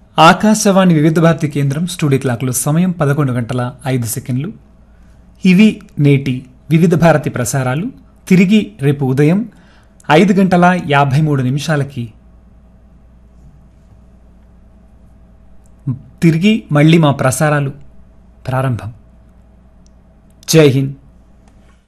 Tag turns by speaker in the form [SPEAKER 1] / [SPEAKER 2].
[SPEAKER 1] ఆకాశవాణి వివిధ భారతి కేంద్రం స్టూడియో క్లాక్లో సమయం 11 గంటల 5 సెకండ్లు. ఇవి నేటి వివిధ భారతి ప్రసారాలు. తిరిగి రేపు ఉదయం 5 గంటల 53 నిమిషాలకి తిరిగి మళ్ళీ మా ప్రసారాలు ప్రారంభం. జై హింద్.